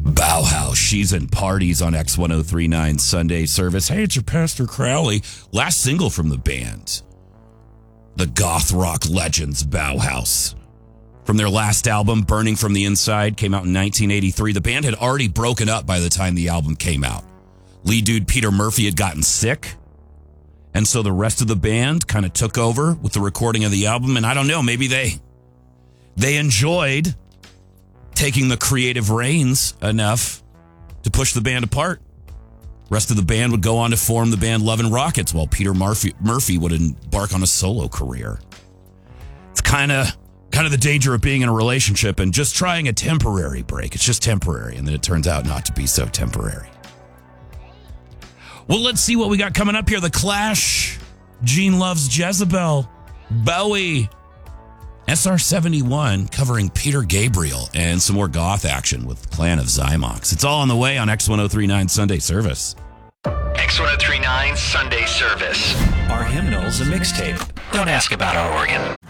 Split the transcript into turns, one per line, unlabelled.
Bauhaus, She's in Parties on X1039 Sunday service. Hey, it's your Pastor Crowley. Last single from the band, the goth rock legends Bauhaus. From their last album, Burning from the Inside, came out in 1983. The band had already broken up by the time the album came out. Lead dude Peter Murphy had gotten sick, and so the rest of the band kind of took over with the recording of the album, and I don't know, maybe they enjoyed taking the creative reins enough to push the band apart. Rest of the band would go on to form the band Love and Rockets, while Peter Murphy would embark on a solo career. It's kind of the danger of being in a relationship and just trying a temporary break. It's just temporary, and then it turns out not to be so temporary. Well, let's see what we got coming up here. The Clash, Gene Loves Jezebel, Bowie, SR-71 covering Peter Gabriel, and some more goth action with Clan of Zymox. It's all on the way on X1039 Sunday Service.
X1039 Sunday Service.
Our hymnal's a mixtape. Don't ask about our organ.